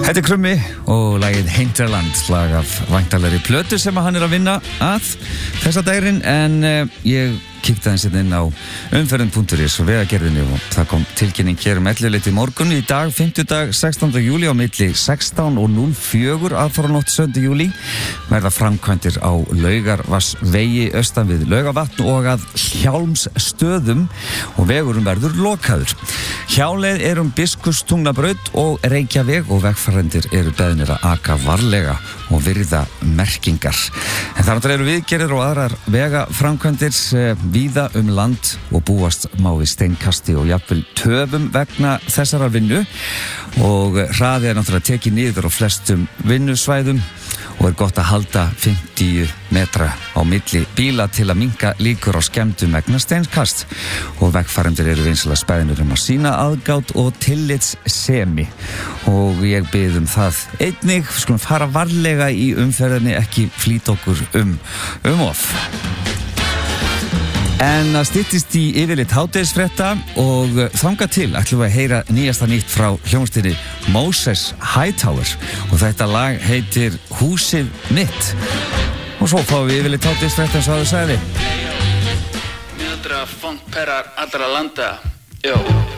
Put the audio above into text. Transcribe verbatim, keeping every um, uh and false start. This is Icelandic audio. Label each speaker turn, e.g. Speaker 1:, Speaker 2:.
Speaker 1: Þetta er Krummi og lagið Hinterland, lag af væntanlegri plötu sem hann er að vinna að þessa daginn, en uh, ég kíkti aðeins inn á umferðin punktur is og vegagerðinni og það kom tilkynning hér um ellefu í morgun í dag, fimmtudag sextánda júlí á milli sextán og núll fjögur aðfaranótt sjöunda júlí verða framkvæmdir á Laugarvatnsvegi austan við Laugarvatn og að Hjálmsstöðum og vegurum verður lokaður. Hjáleið er um Biskupstungnabraut og Reykjaveg og vegfarendur eru beðnir að aka varlega og virða merkingar. En þar náttúrulega eru viðgerðir og aðrar vegaframkvæmdir eh, víða um land og búast má við steinkasti og jafnvel töfum vegna þessara vinnu og hraði er náttúrulega tekið niður á flestum vinnusvæðum og er gott að halda fimmtíu metra á milli bíla til að minnka líkur á skemmdum vegna steinkast og vegfarendur eru vinsilega speðnir um að sýna aðgát og tillitssemi og ég bið um það einnig, skulum fara varlega í umferðinni, ekki flýta okkur um um of. En að styttist í yfirleitt hádegisfrétta og þangað til ætlum við að heyra nýjasta nýtt frá hljómsveitinni Moses Hightower og þetta lag heitir Húsið mitt og svo fáum við yfirleitt hádegisfrétta eins og áður sagði.
Speaker 2: Mjöndra funkperrar allra landa. Jó.